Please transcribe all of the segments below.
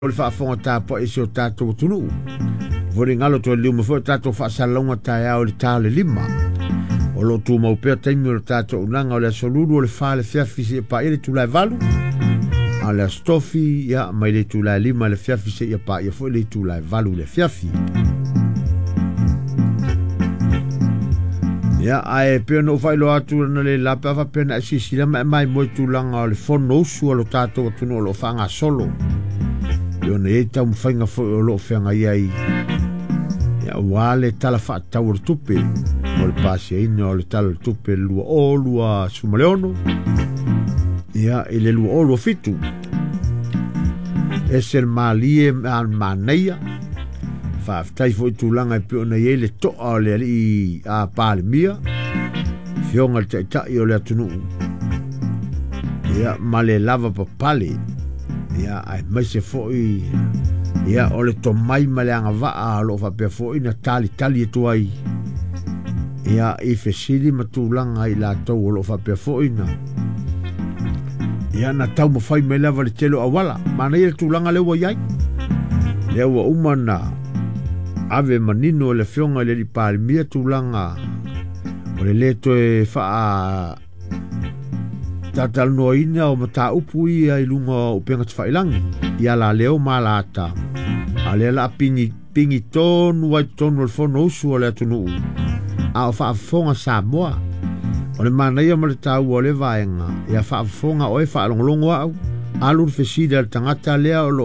o le whaafonga tāpa e seo tātou tunu. Vore ngalo to liu mo fo tātou whaasalonga tae o le tāle lima. O lo tu mau pēr taimi o le tātou unanga o le asoluru o le whaale whiawhisi e pa ele tūlai valu. A le stofi ia mai le tūlai lima le whiawhisi e pa ia fo le tūlai valu le whiawhi. Ia ae pēr no whailo atu na le lape awa pēr na sisila mai moi tūlanga o le whono usu o lo tātou tunu o lo whanga solo. Yo ne e tau mwhainga fo o lo whenga iai. Ia wale tala wha tau o tupe. O le pasi ina o le tala tupe lua o lua sumaleono. Ia i le lua o lua fitu. E ser malie an maneia. Whaaftai fo i tūlanga i pio na iei le toa o le ali a pāle mia. Fionga le taitai o le atunu. Ia ma le lava pa pale. Ia ai mai se foi ia o le tomai maleanga vaa lo fa pe foi na tali e tuai ia i fesili matulanga i la tau lo fa pe foi na ia na tau mo fai me lava le telo awala mana ia tulanga le wa iai le wa umana ave manino le fionga le di palmia tulanga o le leto e fa tatal noina o mata upu ia i lunga o penga tfailangi ia la leo malata ale la pingi tonu wai tonu al fono usu o le atunu a o whaafonga Samoa o le mana ia ma le tau o le vaenga ia whaafonga o e whaalongolongo au alur fesida al tangata lea o lo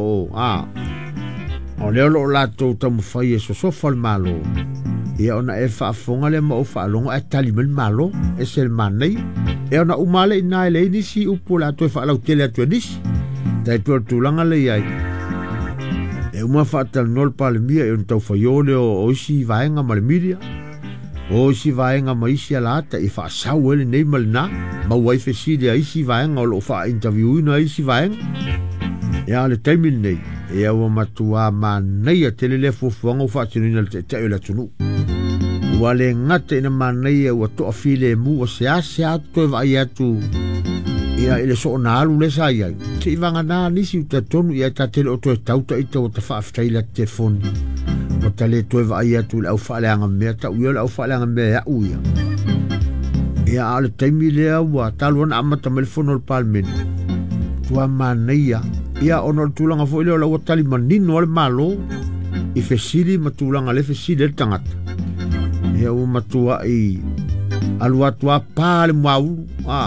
o leo lo lato tamu whai e sosofa al malo ia ona e whaafonga le ma o whaalongo e talimel malo e sel manei e ona umale ina ele nisi upo la to fa la tele atu nisi dai por tulanga le ai e uma fatal nol palmia e un tau faiole o si vaenga malmiria o si vaenga mai si alata e fa sau ele nei malna ma wai fe si de ai si vaenga o lo fa interview ina ai si vaenga e ale termin nei e o matua manei a tele le fofonga o fa tinu le te la tunu wale ngate ina manei ua toa file mu o se ase atu e vai atu ia ile so na alu le sa ia te ivanga na nisi uta tonu ia ta tele o to e tauta ita o ta whaaftaila telefoni o ta le to e vai atu le au whaaleanga mea ta uia le au whaaleanga mea uia ia ale taimi lea ua taluana amata melefono le palmeni tua manei ia ono le tulanga fo ile o la ua tali manino le malo i fesili ma tulanga le fesili le tangata ia o matua i alua tua pale mau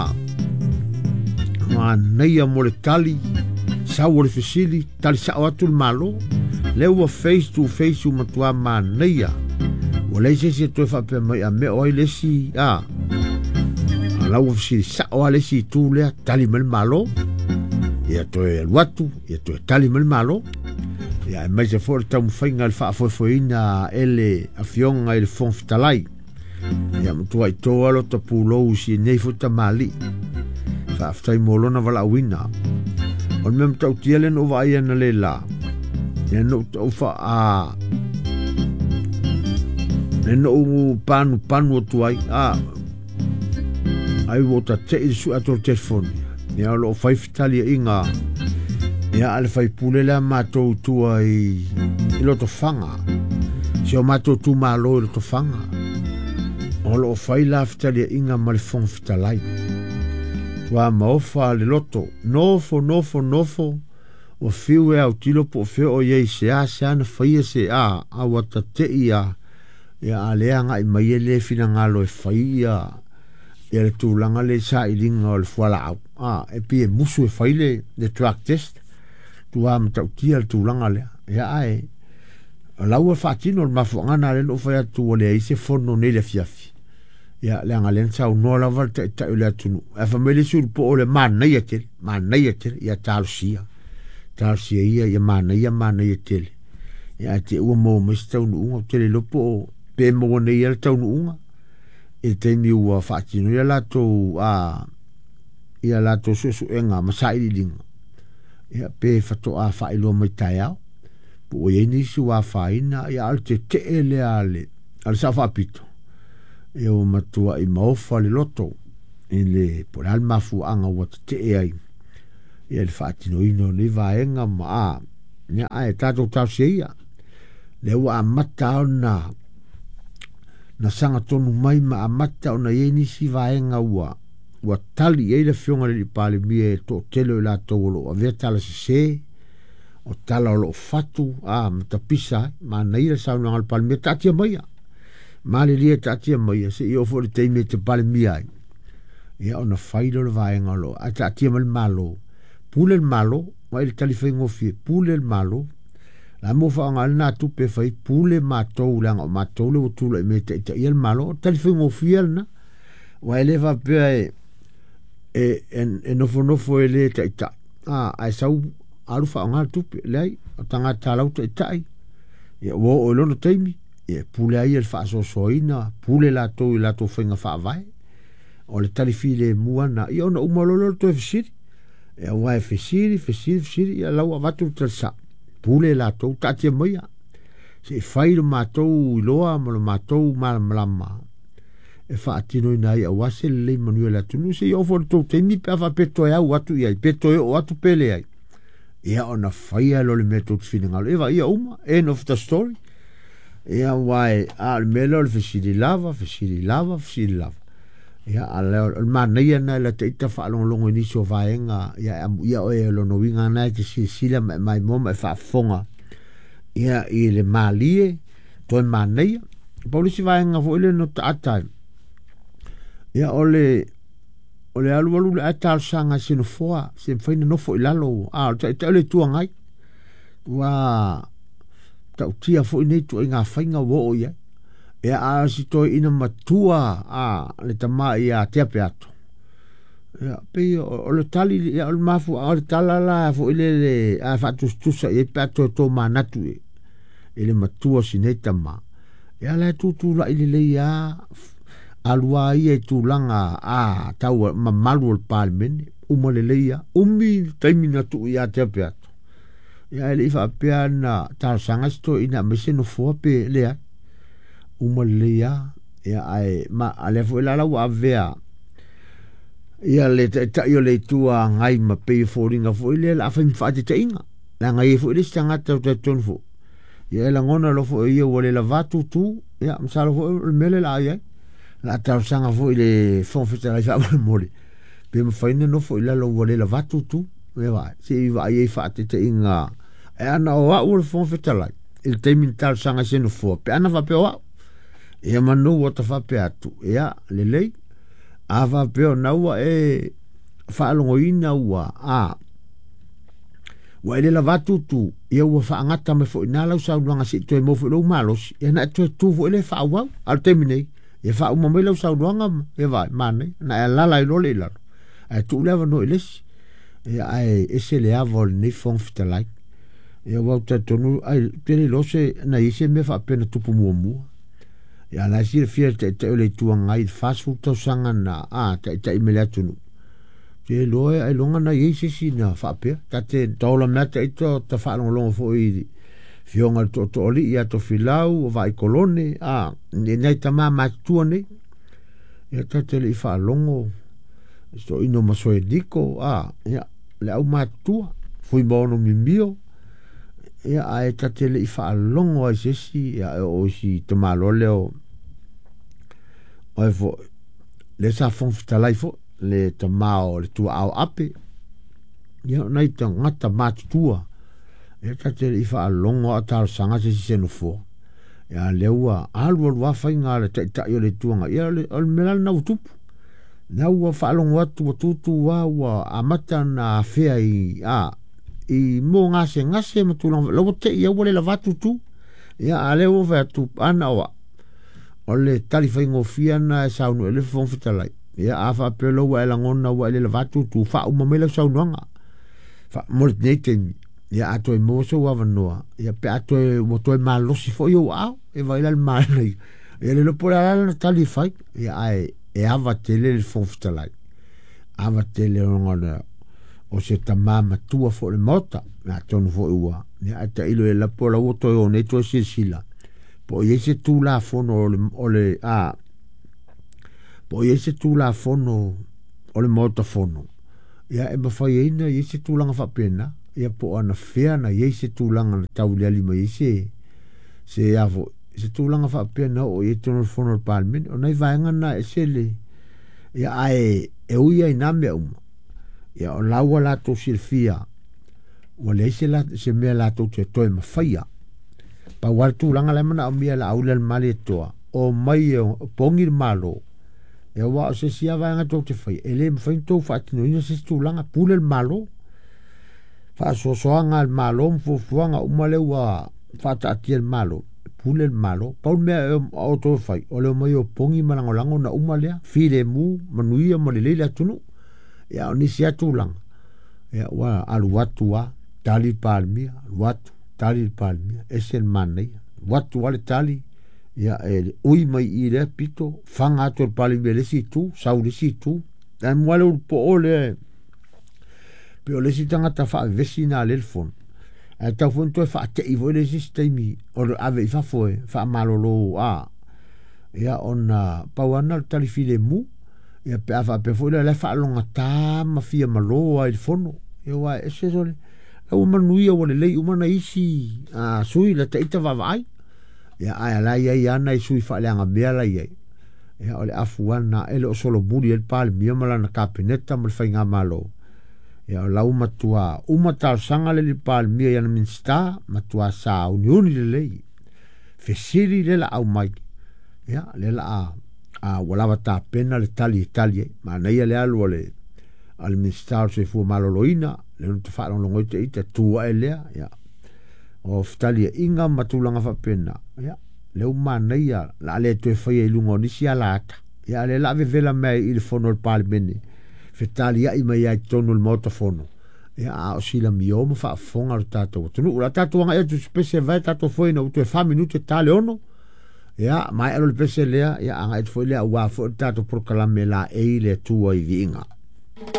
ma nei mo le tali sa o le fesili tali sa o atu malo le ua face to face o matua ma nei o le se to fa pe mai a me o le si ala o fesili sa o le si tu le tali mal malo ia to e watu ia to tali mal malo ia mai se for tau whainga le wha foina ele a fionga ele fonfitalai ia mtua i toa lo ta pulou si nei futa mali wha aftai molona wala awina on mem tau tielen o vai na le la ia no tau wha e no panu o tuai ai wota te i su ato telefoni ia lo whaifitali inga ia ale fai pule la matou tua i loto fanga si o matou tu malo i loto fanga o lo fai la fitalia inga ma le fong fitalai tua maofa le loto nofo o fiu e au tilo po feo o iei se ana fai se a wata te ia alea nga i mai ele fina ngalo e fai ia le tūlanga le sa i linga o le fuala au e pi e musu e fai le track test tua mtau tia le tūlanga lea ia ae lau e whaatino le mafuangana le no fai atu o lea i se fono nei le fiafi ia le anga len sau noa lava le tai le atunu e whamele suru po o le manai a tele ia talusia ia manai a tele ia te ua mo mesi tau nuunga o tele lopo o pe mo nei le tau nuunga e teimi ua whaatino ia lato susu enga masai linga ia pe fato a whaelo mai tai au po o iei nisi wa whaina ia al te ele ale sa whapito e o matua i maofa le loto i le poral mafu anga wata te ai ia le whaatino ino ni vaenga ma Ia ai tātou tau seia. Le ua amata o na sanga tonu mai ma amata o na ieni si vaenga ua tali e le fionga le pale mie to telo i la tolo a vea tala se o tala o lo fatu mata pisa ma na ira sa unanga le pale mie tatia maia ma le lia tatia maia se i ofo le teime te pale mie ai ia o na failo le vaenga lo a tatia ma le malo pule le malo ma ile tali fai ngofie pule le malo la mo fa nga na tu pe fai pule matou la matou le utula e me te ia le malo tali fai ngofie na wa ele va pe e nofo ele te ita ai sau alu fa nga tu pe lei o tanga tala uta itai ia wo o lono teimi ia pule ai el fa so soina pule la to fenga fa vai o le tali file mua na ia ona umalolo to fisiri ia wa fisiri ia lau avatu tsa pule la to tatia moia se fai le matou loa mo le matou malama e fa atino ina ia wase le manuela tunu se yo for to temi pa fa peto ya watu ia peto o watu pele ai ia ona faia lo le meto fininga le va ia uma end of the story ia wai al melo le fisiri lava ia al mania na la te ita fa longo ni so vaenga ia o e lo no winga na te sila mai moma fa fonga ia i le malie to mania polisi vaenga vo ile no tata ia ole alu le atal sanga sino foa se faina no fo ilalo te le tuangai wa ta tia fo nei tu nga fainga wo ia e a si to ina matua le tama ia te apeato ia pe o le tali ia o mafu o le talala fo ile a fa tu sa e pato to manatu ile matua sinei tama ia la tu la ile ia alua ia tulanga tau mamalu o palmen umaleleia umi taimina tu ia te apeato ia ele ifa apea na tarsanga sto ina meseno fo pe lea umaleleia ia ai ma ale fo la wa avea ia le ta io le tua ngai ma pe fo ringa fo ile la fa mfati te inga la ngai fo ile stanga ta ton fo ia la ngona lo fo ia wole la vatu tu ia msalo fo mele la ia la tarsanga fo ile fon feta la fa mole pe me faina no fo ile lo wole la vatu tu ia va se va ia fa te inga e ana o wa fon feta la il te min tarsanga se no fo pe ana va pe wa ia manu o ta fa pe atu ia lelei ava pe na wa e fa longoina wa wa ile la vatu tu ia wa fa ngata me fo ina la sa luanga si to mo fo lo malos ia na tu fo ile fa wa al terminate ia fa uma me lo sa luanga ia va mane na la la lo le la ai tu leva no ile ia ai ese le avol ni fon fita ia wa ta tonu ai tele lo se na ise me fa pena tupu mo ia la si fiel te le tuanga i fast food to sanga na te imele tunu te loe ai longa na ise si na fa pe ta te tola mata ito ta fa longo fo i fionga to oli ia to filau o vai kolone nei tama matuane ia ta te le fa longo sto ino maso ediko ia le au matua fui bono mimio ia ai ta te le fa longo ai sesi ia o si to malole o fo le sa fon fitalai fo le tamao le tua au ape ia nei ta ngata matua ia ta te le fa longo atal sanga se no fo ia le ua alu wa fainga le ta yo le tuanga ia le melal na utupu na ua fa longo atu tutu wa amata na fea i mo ngase matulang lo te ia wole la vatu tu ia ale o va tu ana wa ole tali fa ngofia na sa no ele fon fitalai ia afa pelo wa la ngona wa le vatu tu fa o mamela sa nonga fa morneten ia ato mo so wa no ia pe ato mo to malo si fo yo e va il mal ia le por la tali fa ia ai e ava tele le fon fitalai ava tele ngona o se tamama tua fo le mota na tonu fo ua ni ata ilo e la pola o to o ne to sila po ye se tu la fono ole po ye se tu la fono ole mota fono ya e ba fa ye na ye se tu langa fa pena ia po ana fea na ye se tūlanga na tau le ali mai se avo se tūlanga fa pe na o ye tono fono palmen o nei vaenga na se le ia ai e uia ina me ia o laua la to silfia o le se me la to te toi ma faia pa wal tūlanga le mana o mia la au le male toa o mai o pongi malo e wa se sia vaenga to te fai ele me fai to fa tino ina se tūlanga pule le malo fa soanga al malo fuanga o male wa fa tati el malo pule el malo pa me o to fai o le mai o pongi malango lango na umalea file mu manuia mo le leila tunu ya oni sia tūlanga ya wa al watua tali palmia watu tali palmia esen manai watu wale tali ya ui mai i le pito fanga ato el palmia le si tu sau le si tu dan wale po ole pe o le si tangata fa vesina le fon e tau fon to fa te i vo le sistemi o ave fa foi fa malolo ya ona pauana tali file mu ya pe afa pe foi le fa longa ta ma fia malo ai fono e wa ese sole o manuia o le lei umana isi sui la taita vavai ya ai la ya na sui fa le anga mea la ya ya ole afuana ele o solo muri el pal mia mala na kapineta mal fainga malo ya la umatua umatal sanga le pal mia ya minsta matua sa unioni le lei fesiri le la au mai ya le la wala vata pena le tali ma na ia le alu le al minsta se fu malo loina le no te fa lo ngoi te ita tua elea ya o ftalia inga matulanga fa pena ya le umana ia la le to fa ia lungo ni sia lata ya le la vela mai il fono il palmene ftalia i mai ai tono il motofono ya o sila mio mo fa fonga lo tato tu la tato nga e tu spese vai tato foi no tu fa minuto tale ono ya mai alo le pese lea ya anga et foi lea wa fo tato proclamela e le tua i vinga